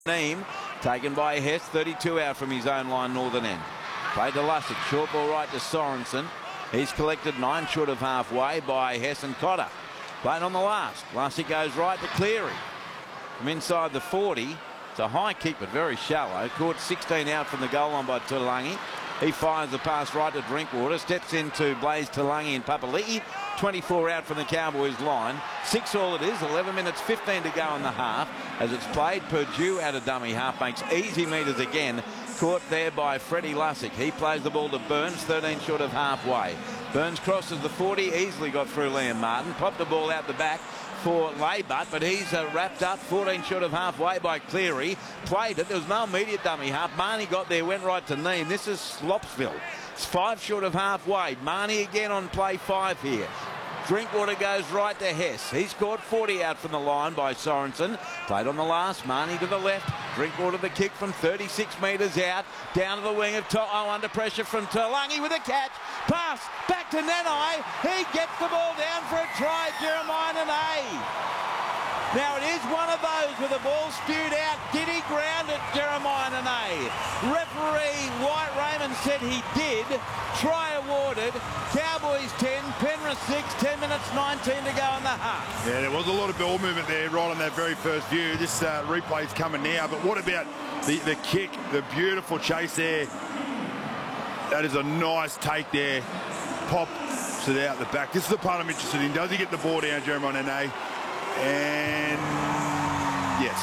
Neem, taken by Hess, 32 out from his own line, northern end. Played to Lussick, short ball right to Sorensen. He's collected 9 short of halfway by Hess and Cotter. Played on the last. Lussick goes right to Cleary. From inside the 40, it's a high kick but very shallow. Caught 16 out from the goal line by Tulangi. He fires the pass right to Drinkwater, steps into Blaze Tulangi and Papali'i. 24 out from the Cowboys line. 6 all it is, 11 minutes 15 to go in the half. As it's played, Purdue out of dummy half, makes easy meters again. Caught there by Freddie Lussick. He plays the ball to Burns, 13 short of halfway. Burns crosses the 40, easily got through Liam Martin. Popped the ball out the back for Laybutt, but he's wrapped up 14 short of halfway by Cleary. Played it, there was no immediate dummy half. Marnie got there, went right to Neem. This is Slopsville. It's 5 short of halfway. Marnie again on play 5 here. Drinkwater goes right to Hess. He scored 40 out from the line by Sorensen. Played on the last. Marnie to the left. Drinkwater the kick from 36 metres out. Down to the wing of To'o under pressure from Tulangi with a catch. Pass back to Nanai. He gets the ball down for a try. Jeremiah Nanai. Now it is one of those with the ball spewed out. Did he ground it, Jeremiah Nanai? Referee White Raymond said he did. Try awarded. Cowboys 10, Penrith 6, 10 minutes 19 to go in the half. Yeah, there was a lot of ball movement there right on that very first view. This replay's coming now, but what about the kick, the beautiful chase there? That is a nice take there. Pops it out the back. This is the part I'm interested in. Does he get the ball down, Jeremiah Nanai? And yes,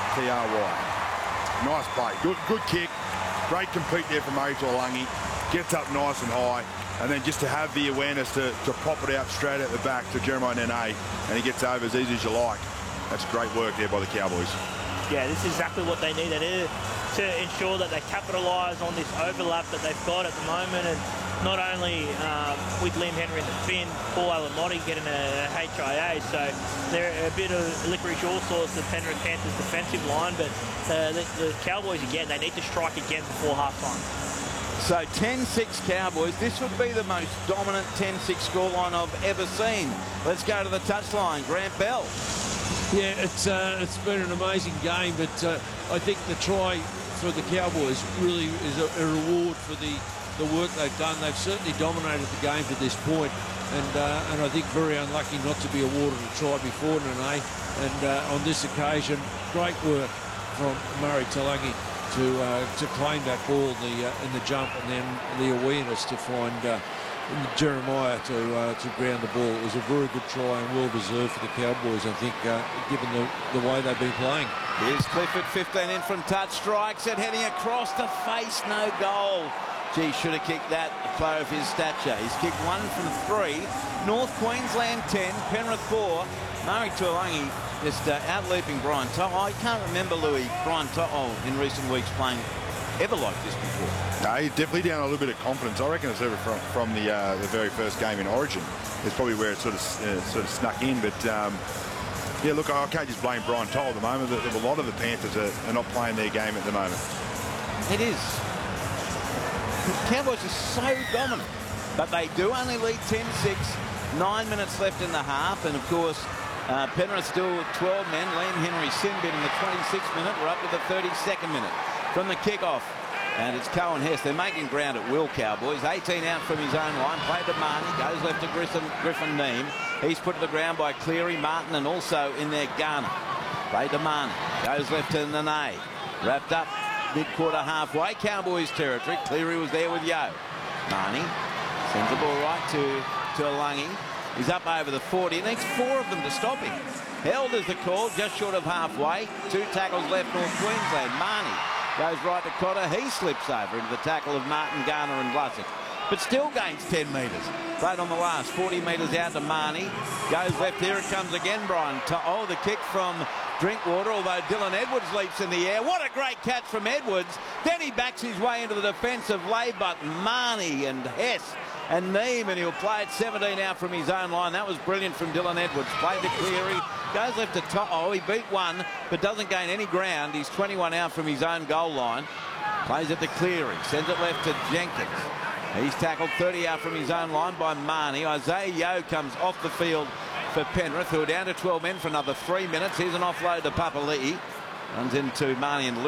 TRY. Nice play. Good kick. Great compete there from Murray Tulangi. Gets up nice and high. And then just to have the awareness to pop it out straight at the back to Jeremiah Nanai. And he gets over as easy as you like. That's great work there by the Cowboys. Yeah, this is exactly what they need. They need to ensure that they capitalise on this overlap that they've got at the moment. And not only with Liam Henry in the fin, Paul Alamotti getting a HIA, so they're a bit of licorice all sorts the Penrith Panthers defensive line, but the Cowboys again, they need to strike again before half-time. So 10-6 Cowboys. This would be the most dominant 10-6 scoreline I've ever seen. Let's go to the touchline. Grant Bell. Yeah, it's been an amazing game, but I think the try for the Cowboys really is a reward for the work they've done. They've certainly dominated the game to this point, and I think very unlucky not to be awarded a try before Nanai. And on this occasion, great work from Murray Tulangi to claim that ball in the jump, and then the awareness to find Jeremiah to ground the ball. It was a very good try and well deserved for the Cowboys, I think, given the way they've been playing. Here's Clifford, 15 in from touch, strikes it, heading across the face, no goal. Gee, should have kicked that, a player of his stature. He's kicked 1 from 3. North Queensland 10, Penrith 4. Murray Tulangi just out-leaping Brian To'o. I can't remember, Louis, Brian To'o in recent weeks playing ever like this before. No, he's definitely down a little bit of confidence. I reckon it's ever from the very first game in Origin. It's probably where it sort of snuck in. But yeah, look, I can't just blame Brian To'o at the moment. A lot of the Panthers are not playing their game at the moment. It is. The Cowboys are so dominant, but they do only lead 10-6. 9 minutes left in the half, and of course, Penrith still with 12 men. Liam Henry sin bit in the 26th minute. We're up to the 32nd minute from the kickoff. And it's Cohen Hess. They're making ground at will, Cowboys. 18 out from his own line. Played to Marnie. Goes left to Griffin Neem. He's put to the ground by Cleary, Martin, and also in there Garner. Played to Marnie. Goes left to Nanai. Wrapped up mid-quarter halfway. Cowboys territory. Cleary was there with Yo. Marnie sends the ball right to Tulangi. He's up over the 40. It needs 4 of them to stop him. Held is the call, just short of halfway. 2 tackles left, North Queensland. Marnie goes right to Cotter. He slips over into the tackle of Martin, Garner and Lussick, but still gains 10 metres. Played on the last, 40 metres out to Marnie. Goes left, here it comes again, Brian. Oh, the kick from Drinkwater, although Dylan Edwards leaps in the air. What a great catch from Edwards. Then he backs his way into the defence of Laybutt, Marnie and Hess and Neem, and he'll play it 17 out from his own line. That was brilliant from Dylan Edwards. Played to Cleary. Goes left to To'o. He beat 1, but doesn't gain any ground. He's 21 out from his own goal line. Plays it to Cleary. Sends it left to Jenkins. He's tackled 30 out from his own line by Marnie. Isaiah Yo comes off the field for Penrith, who are down to 12 men for another 3 minutes. Here's an offload to Papali'i. Runs into Marnie and